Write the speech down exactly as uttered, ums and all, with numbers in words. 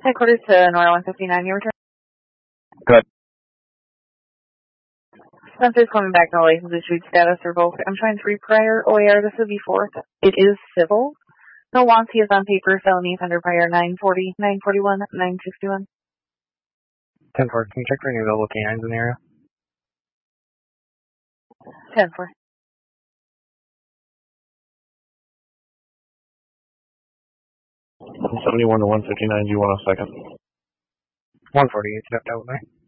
Headquarters to Nora one fifty-nine, you return? Good. Spencer's coming back, no license issued, status revoked. I'm trying three prior O A R, this would be fourth. It is civil. No wants, he is on paper, felony under prior nine forty, nine forty-one, nine sixty-one. ten four, can you check for any available canines in the area? ten four. seventy-one to one fifty-nine, do you want a second? one forty-eight stepped out with me.